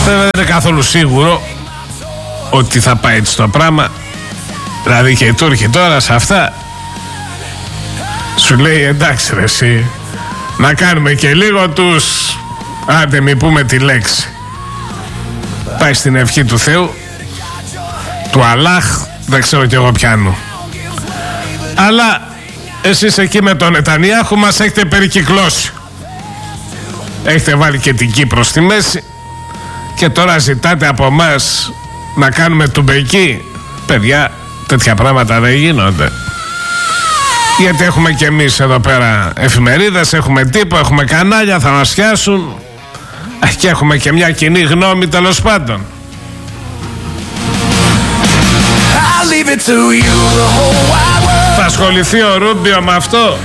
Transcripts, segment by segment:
Βέβαια δεν είναι καθόλου σίγουρο ότι θα πάει έτσι το πράγμα. Δηλαδή και οι Τούρκοι τώρα σε αυτά σου λέει εντάξει ρε εσύ, να κάνουμε και λίγο τους, άντε μη πούμε τη λέξη, πάει στην ευχή του Θεού, του Αλλάχ, δεν ξέρω κι εγώ πιάνω. Αλλά εσείς εκεί με τον Νετανιάχου μας έχετε περικυκλώσει. Έχετε βάλει και την Κύπρο στη μέση και τώρα ζητάτε από μας να κάνουμε τουμπεκί. Παιδιά, τέτοια πράγματα δεν γίνονται. Γιατί έχουμε και εμείς εδώ πέρα εφημερίδες, έχουμε τύπο, έχουμε κανάλια, θα μας πιάσουν και έχουμε και μια κοινή γνώμη τέλος πάντων. Θα ασχοληθεί ο Ρούμπιο με αυτό?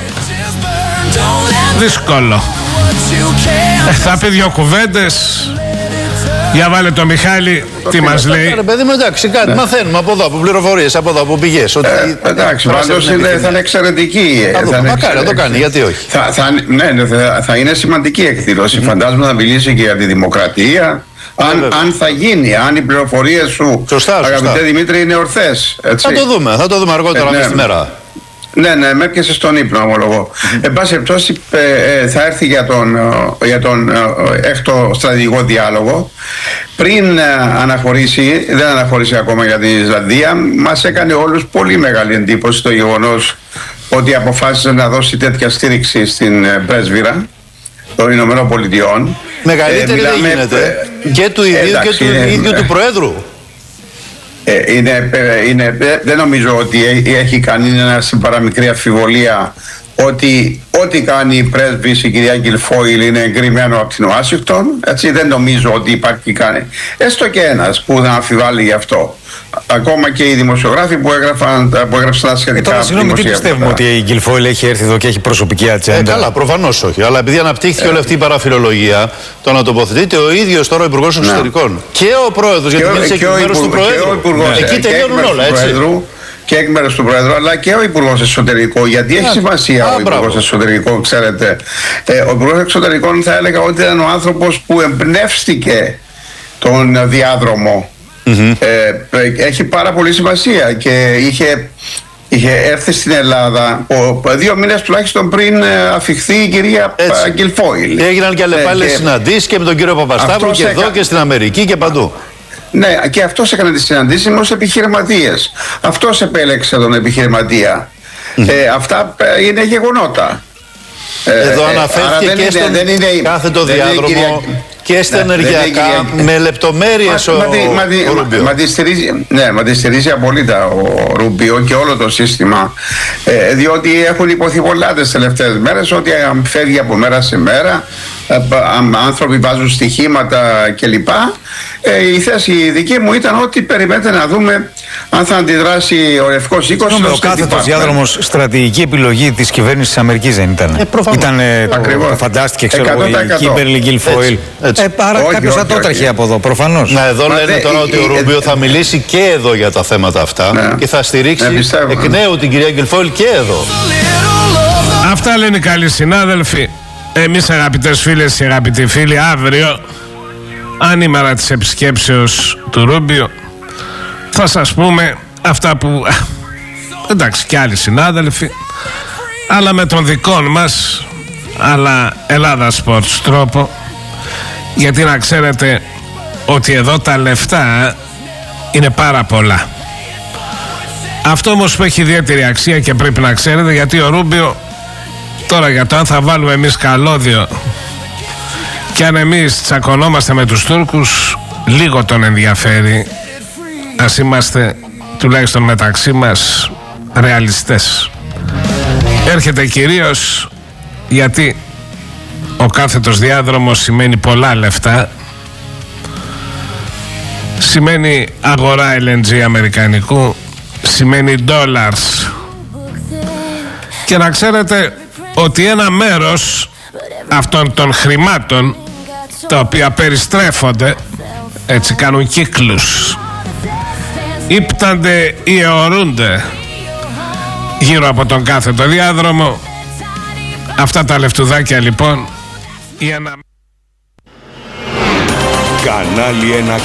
Δύσκολο. Θα πει δυο κουβέντες. Για βάλε το Μιχάλη, τι μας λέει. Παιδί μου, εντάξει, κάτι μαθαίνουμε από εδώ, από πληροφορίες, από εδώ, από πηγές. Εντάξει, πάντως θα είναι εξαιρετική. Μακάρι να το κάνει, γιατί όχι. Θα είναι σημαντική εκδήλωση. Φαντάζομαι να μιλήσει και για τη δημοκρατία. Αν θα γίνει, αν οι πληροφορίες σου, αγαπητέ Δημήτρη, είναι ορθές. Θα το δούμε αργότερα μέσα στη μέρα. Ναι, με έπιασε στον ύπνο, ομολογώ. Εν πάση περιπτώσει, θα έρθει για τον έκτο στρατηγικό διάλογο. Πριν αναχωρήσει, δεν αναχωρήσει ακόμα για την Ισλανδία, μας έκανε όλους πολύ μεγάλη εντύπωση το γεγονός ότι αποφάσισε να δώσει τέτοια στήριξη στην πρέσβυρα των Ηνωμένων Πολιτειών. Μεγαλύτερη δεν γίνεται. Και του ιδίου και του ίδιου του Προέδρου. Δεν νομίζω ότι έχει κανένα παραμικρή αμφιβολία ότι ό,τι κάνει η πρέσβης η κυρία Γκιλφόιλ είναι εγκριμένο από την Ουάσιγκτον. Έτσι, δεν νομίζω ότι υπάρχει έστω και ένας που να αμφιβάλλει γι' αυτό. Ακόμα και οι δημοσιογράφοι που έγραψαν σχετικά. Τώρα, συγγνώμη, τι πιστεύουμε ότι η Γκιλφόιλ έχει έρθει εδώ και έχει προσωπική ατζέντα? Καλά, προφανώς όχι. Αλλά επειδή αναπτύχθηκε όλη αυτή η παραφιλολογία, το να τοποθετείται ο ίδιος τώρα ο Υπουργός Εξωτερικών και ο Πρόεδρος, γιατί μίλησε εκ μέρους του Προέδρου. Εκεί τελειώνουν όλα, έτσι. Και εκ μέρους του Πρόεδρου, αλλά και ο Υπουργός Εσωτερικών, γιατί έχει σημασία ο Υπουργός Εσωτερικών, ξέρετε. Ο Υπουργός Εξωτερικών θα έλεγα ότι ήταν ο άνθρωπος που εμπνεύστηκε τον διάδρομο. Έχει πάρα πολύ σημασία και είχε έρθει στην Ελλάδα 2 μήνες τουλάχιστον πριν αφιχθεί η κυρία Γκιλφόιλ. Έγιναν και αλλεπάλληλες συναντήσεις και με τον κύριο Παπασταύρου και εδώ και στην Αμερική και παντού. Ναι, και αυτός έκανε τις συναντήσεις με ως επιχειρηματίες. Αυτός επέλεξε τον επιχειρηματία. Αυτά είναι γεγονότα. Εδώ αναφέρθηκε και στον κάθετο διάδρομο και στα ενεργειακά με λεπτομέρειες ο Ρούμπιο. Μα τη στηρίζει απολύτως ο Ρούμπιο και όλο το σύστημα, διότι έχουν υποθεί πολλά τις τελευταίες μέρες ότι φεύγει από μέρα σε μέρα, άνθρωποι βάζουν στοιχήματα κλπ. Η θέση δική μου ήταν ότι περιμένετε να δούμε αν θα αντιδράσει ο Λευκός Οίκος. Ο κάθετος διάδρομος στρατηγική επιλογή της κυβέρνησης της Αμερικής δεν ήταν? Ήταν το φαντάστηκε, ξέρω εγώ, η Κίμπερλι Γκιλφόιλ. Άρα κάποιος θα το έτρεχε από εδώ, προφανώς. Εδώ λένε τώρα ότι ο Ρούμπιο θα μιλήσει και εδώ για τα θέματα αυτά και θα στηρίξει εκ νέου την κυρία Γκιλφόιλ και εδώ. Αυτά λένε οι καλοί συνάδελφοι. Εμείς, αγαπητές φίλες και αγαπητοί φίλοι, αύριο, ανήμερα της επισκέψεως του Ρούμπιο, θα σας πούμε αυτά που, εντάξει, και άλλοι συνάδελφοι, αλλά με τον δικό μας, αλλά Ελλάδα Sports τρόπο, γιατί να ξέρετε ότι εδώ τα λεφτά είναι πάρα πολλά. Αυτό όμως που έχει ιδιαίτερη αξία και πρέπει να ξέρετε, γιατί ο Ρούμπιο τώρα για το αν θα βάλουμε εμείς καλώδιο και αν εμείς τσακωνόμαστε με τους Τούρκους, λίγο τον ενδιαφέρει. Ας είμαστε τουλάχιστον μεταξύ μας ρεαλιστές. Έρχεται κυρίως γιατί ο κάθετος διάδρομος σημαίνει πολλά λεφτά, σημαίνει αγορά LNG αμερικανικού, σημαίνει dollars. Και να ξέρετε ότι ένα μέρος αυτών των χρημάτων, τα οποία περιστρέφονται, έτσι κάνουν κύκλους, ύπτανται ή αιωρούνται γύρω από τον κάθετο διάδρομο. Αυτά τα λεφτουδάκια λοιπόν Κανάλι 1